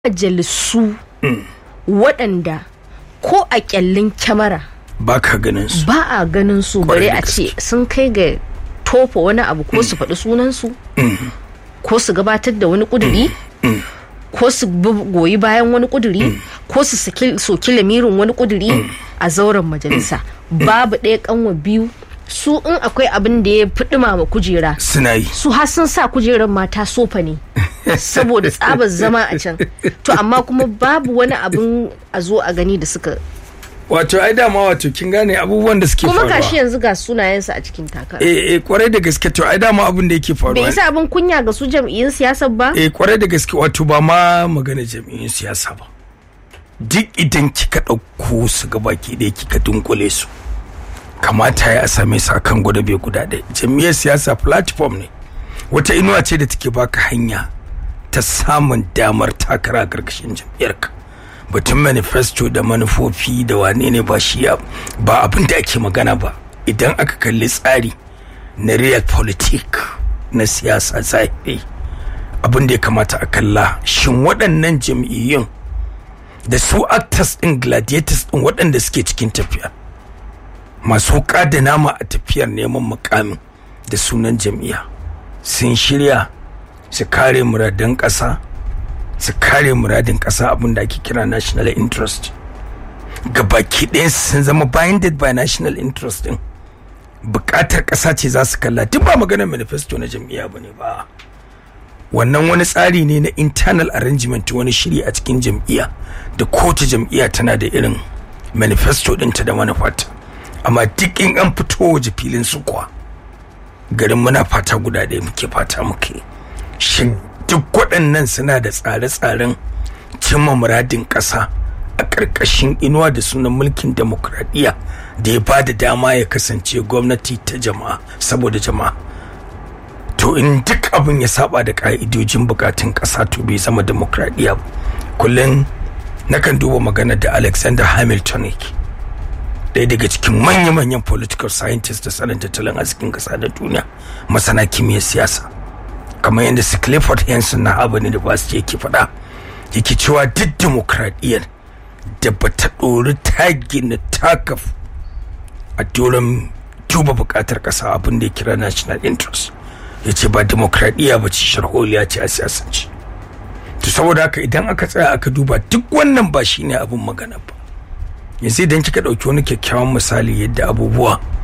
majalisu waɗanda ko a kyallin kyamara ba ka ganin su, ba a ganin su bare a ce sun kai ga tofa wani abu ko su faɗi sunansu ko su gabatar da wani ƙuduri ko su goyi bayan wani ƙuduri ko su soki lamirin wani ƙuduri a zauren majalisa. Babu ɗaya kanwa biyu su in akwai abin da ya fi ɗumama kujera suna yi, su har sun sa kujerar mata sofa ne saboda tsabar zama a can, to amma kuma babu wani abin a zo a gani da suka wato ai dama wato kin gane abubuwan da suke faruwa kuma gashi yanzu ga sunayensu a cikin takara. Kwarai da gaske, to ai dama abin da yake faruwa bai isa abin kunya ga su jam'iyyun siyasa ba. Kwarai da gaske, wato ba ma magana jam'iyyun siyasa ba, duk idan kika ɗauko su gabaki ɗaya kika dunkule su kamata ya same su akan gwadabe guda ɗaya. Jam'iyyar siyasa platform ne, wata inuwa ce da take baka hanya ta samun damar takara a ƙarƙashin jam'iyyarka. Batun manifesto da manufofi da wane ne ba shi ba abin da ake magana ba. Idan aka kalli tsari na real politik na siyasa zahiri, abin da ya kamata a kalla shin waɗannan jam'iyyun da su actors ɗin gladiators ɗin waɗanda suke cikin tafiya masu wuƙa da nama a tafiyar neman mukamin da sunan jam'iyya sun shirya su kare muradan ƙasa, su kare muradin ƙasa, abin da ake kira national interest. Gabaki ɗaya sun zama binded by national interest ɗin, buƙatar ƙasa ce za su kalla. Duk ba maganar manifesto na jam'iyya ba ne ba, wannan wani tsari ne na internal arrangement, wani shiri a cikin jam'iyya da kowace jam'iyya tana da irin manifesto ɗinta da manufata. Amma duk in an fito waje filin su kuwa garin muna fata guda ɗaya muke fata muke. Shin duk waɗannan suna da tsare-tsaren cimma muradin ƙasa a ƙarƙashin inuwa da sunan mulkin demokradiyya da ya ba da dama ya kasance gwamnati ta jama'a saboda jama'a? To in duk abin ya saba da ƙa'idojin bukatun ƙasa to bai zama demokradiyya ba. Kullum nakan duba magana da Alexander Hamilton yake, ɗaya daga cikin manya-manyan political scientists da sanin tattalin arzikin ƙasa da duniya, masana kimiyyar siyasa, kamar yadda Sir Clifford Henson na Harvard University yake faɗa, yake cewa duk demokradiyyar da bata ɗori ta gina takaf a doron duba buƙatar ƙasa, abin da ya kira national interest, ya ce ba demokradiyya ba ce, sharholiya ce a siyasance. To saboda haka idan aka tsaya aka duba duk wannan ba shine abin magana ba. Yanzu idan kika ɗauki wani kyakkyawan misali yadda abubuwa